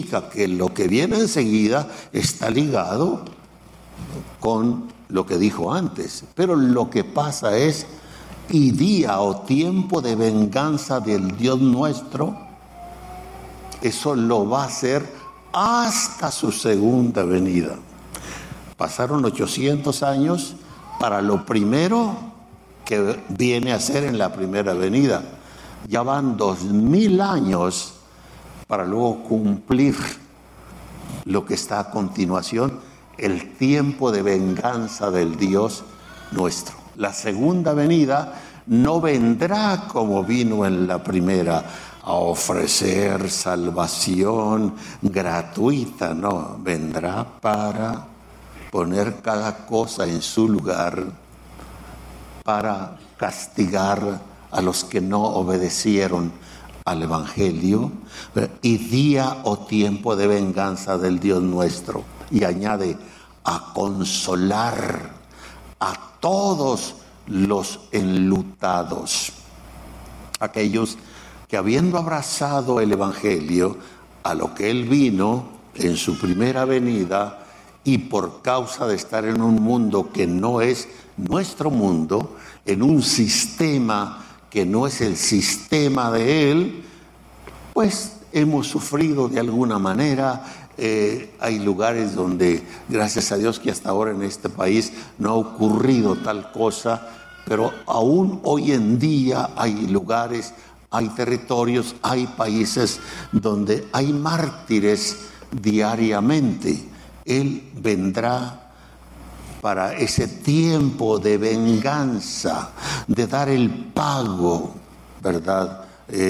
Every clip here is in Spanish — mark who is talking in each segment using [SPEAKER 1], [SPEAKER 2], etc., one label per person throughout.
[SPEAKER 1] que lo que viene enseguida está ligado con lo que dijo antes. Pero lo que pasa es, y día o tiempo de venganza del Dios nuestro, eso lo va a hacer hasta su segunda venida. Pasaron 800 años para lo primero que viene a ser en la primera venida. Ya van 2000 años para luego cumplir lo que está a continuación, el tiempo de venganza del Dios nuestro. La segunda venida no vendrá como vino en la primera, a ofrecer salvación gratuita, no, vendrá para poner cada cosa en su lugar, para castigar a los que no obedecieron al Evangelio, y día o tiempo de venganza del Dios nuestro. Y añade, a consolar a todos los enlutados, aquellos que habiendo abrazado el Evangelio, a lo que Él vino en su primera venida, y por causa de estar en un mundo que no es nuestro mundo, en un sistema que no es el sistema de Él, pues hemos sufrido de alguna manera. Hay lugares donde, gracias a Dios que hasta ahora en este país no ha ocurrido tal cosa, pero aún hoy en día hay lugares, hay territorios, hay países donde hay mártires diariamente. Él vendrá para ese tiempo de venganza, de dar el pago, ¿verdad?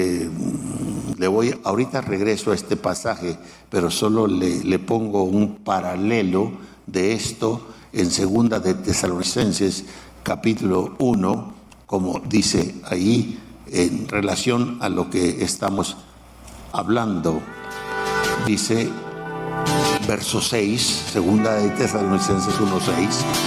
[SPEAKER 1] Ahorita regreso a este pasaje, pero solo le pongo un paralelo de esto en segunda de Tesalonicenses, capítulo 1, como dice ahí, en relación a lo que estamos hablando. Dice, verso 6, segunda de Tesalonicenses 1:6.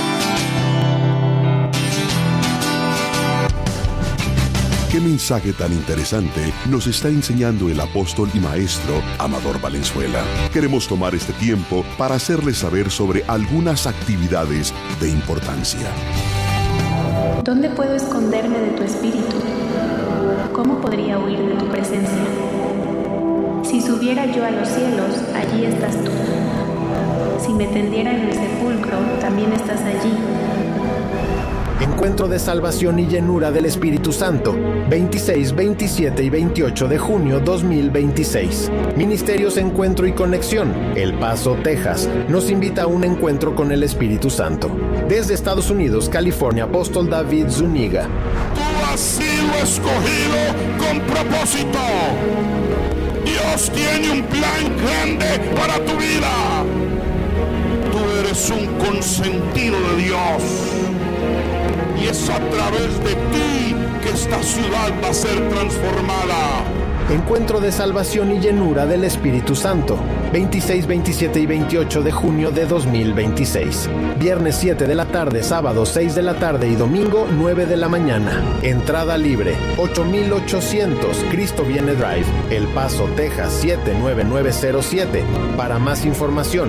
[SPEAKER 2] Qué mensaje tan interesante nos está enseñando el apóstol y maestro Amador Valenzuela. Queremos tomar este tiempo para hacerles saber sobre algunas actividades de importancia.
[SPEAKER 3] ¿Dónde puedo esconderme de tu espíritu? ¿Cómo podría huir de tu presencia? Si subiera yo a los cielos, allí estás tú. Si me tendiera en el sepulcro, también estás allí.
[SPEAKER 4] Encuentro de salvación y llenura del Espíritu Santo, 26, 27 y 28 de junio 2026. Ministerios Encuentro y Conexión, El Paso, Texas, nos invita a un encuentro con el Espíritu Santo. Desde Estados Unidos, California, apóstol David Zúñiga.
[SPEAKER 5] Tú has sido escogido con propósito. Dios tiene un plan grande para tu vida. Tú eres un consentido de Dios. Y es a través de ti que esta ciudad va a ser transformada.
[SPEAKER 4] Encuentro de salvación y llenura del Espíritu Santo, 26, 27 y 28 de junio de 2026. Viernes 7 de la tarde, sábado 6 de la tarde y domingo 9 de la mañana. Entrada libre, 8800 Cristo Viene Drive, El Paso, Texas 79907. Para más información,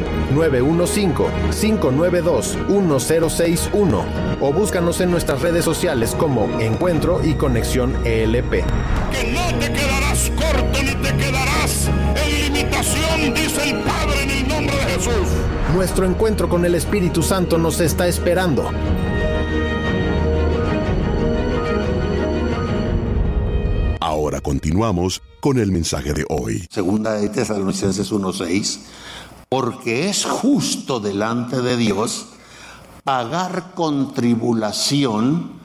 [SPEAKER 4] 915-592-1061 o búscanos en nuestras redes sociales como Encuentro y Conexión ELP.
[SPEAKER 5] Que no te quedarás corto ni te quedarás en limitación, dice el Padre, en el nombre de Jesús.
[SPEAKER 4] Nuestro encuentro con el Espíritu Santo nos está esperando.
[SPEAKER 2] Ahora continuamos con el mensaje de hoy.
[SPEAKER 1] Segunda de Tesalonicenses 1:6, porque es justo delante de Dios pagar con tribulación